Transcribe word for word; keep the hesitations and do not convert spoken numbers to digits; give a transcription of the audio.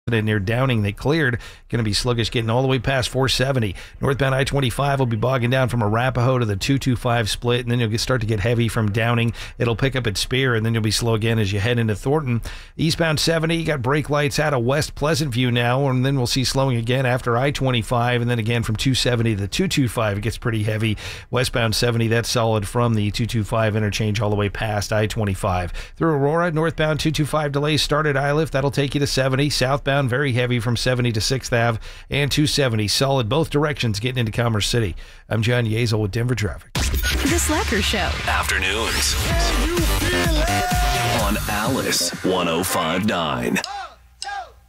near Downing, they cleared. Going to be sluggish getting all the way past four seventy. Northbound I twenty-five will be bogging down from Arapahoe to the two two five split, and then you'll get, start to get heavy from Downing. It'll pick up at Spear, and then you'll be slow again as you head into Thornton. Eastbound seventy, you got brake lights out of West Pleasant View now, and then we'll see slowing again after I twenty-five, and then again from two seventy to the two two five. It gets pretty heavy. Westbound seventy, that's solid from the two two five interchange all the way past I twenty-five. Through Aurora, northbound two two five delays start at I-Lift. That'll take you to seventy. Southbound very heavy from seventy to sixth Ave, and two seventy solid both directions getting into Commerce City. I'm John Yeazel with Denver Traffic. The Slacker Show. Afternoons on Alice one oh five point nine.